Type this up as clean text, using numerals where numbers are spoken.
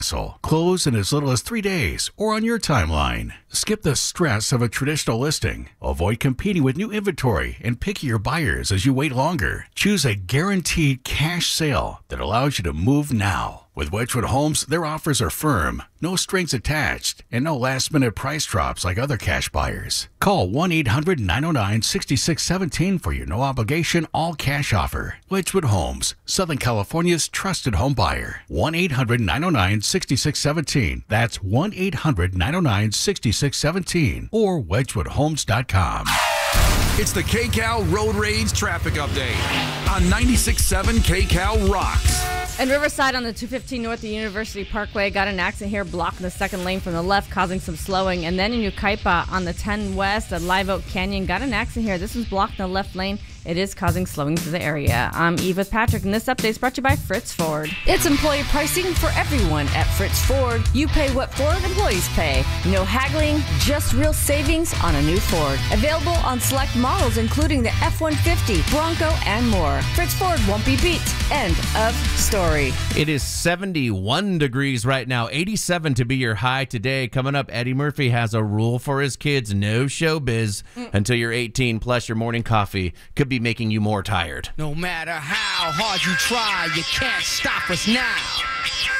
hassle. Close in as little as 3 days or on your timeline. Skip the stress of a traditional listing. Avoid competing with new inventory and pickier buyers as you wait longer. Choose a guaranteed cash sale that allows you to move now. With Wedgwood Homes, their offers are firm, no strings attached, and no last-minute price drops like other cash buyers. Call 1-800-909-6617 for your no-obligation, all-cash offer. Wedgwood Homes, Southern California's trusted home buyer. 1-800-909-6617. That's 1-800-909-6617 or wedgwoodhomes.com. It's the KCAL Road Rage Traffic Update on 96.7 KCAL Rocks. In Riverside on the 215 north of University Parkway, got an accident here blocking the second lane from the left, causing some slowing. And then in Yucaipa on the 10 west at Live Oak Canyon, got an accident here. This was blocking the left lane. It is causing slowing through the area. I'm Eve with Patrick, and this update is brought to you by Fritz Ford. It's employee pricing for everyone at Fritz Ford. You pay what Ford employees pay. No haggling, just real savings on a new Ford. Available on select models, including the F-150, Bronco, and more. Fritz Ford won't be beat. End of story. It is 71 degrees right now, 87 to be your high today. Coming up, Eddie Murphy has a rule for his kids: no showbiz until you're 18, plus your morning coffee could be making you more tired. No matter how hard you try, you can't stop us now.